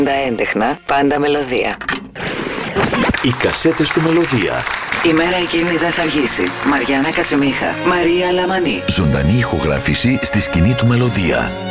Τα έντεχνα, πάντα μελωδία. Οι κασέτες του Μελωδία. Η μέρα εκείνη δεν θα αργήσει. Μαριάννα Κατσιμίχα, Μαρία Λαμανή. Ζωντανή ηχογράφηση στη σκηνή του Μελωδία.